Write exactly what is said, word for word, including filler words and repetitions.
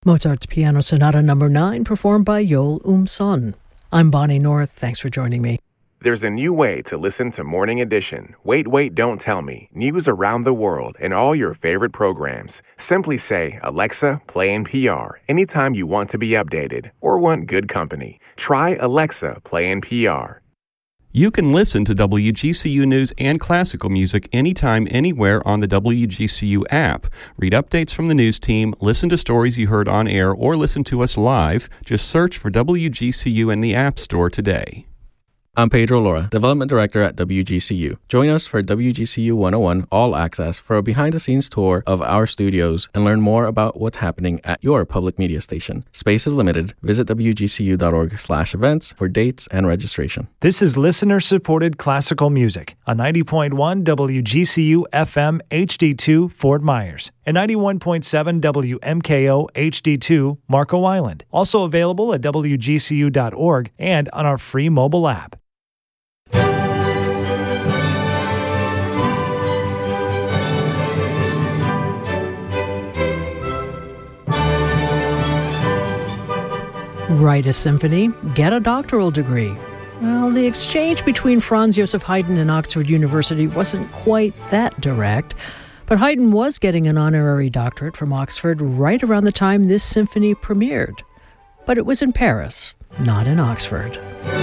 Mozart's Piano Sonata Number nine, performed by Joel Umson. I'm Bonnie North. Thanks for joining me. There's a new way to listen to Morning Edition. Wait, wait, don't tell me. News around the world and all your favorite programs. Simply say, Alexa, play N P R anytime you want to be updated or want good company. Try Alexa, play N P R. You can listen to W G C U News and classical music anytime, anywhere on the W G C U app. Read updates from the news team, listen to stories you heard on air, or listen to us live. Just search for W G C U in the App Store today. I'm Pedro Lora, Development Director at W G C U. Join us for W G C U one oh one All Access for a behind-the-scenes tour of our studios and learn more about what's happening at your public media station. Space is limited. Visit W G C U dot org slash events for dates and registration. This is listener-supported classical music on ninety point one W G C U F M H D two Fort Myers and ninety-one point seven W M K O H D two Marco Island. Also available at W G C U dot org and on our free mobile app. Write a symphony, get a doctoral degree. Well, the exchange between Franz Joseph Haydn and Oxford University wasn't quite that direct, but Haydn was getting an honorary doctorate from Oxford right around the time this symphony premiered. But it was in Paris, not in Oxford.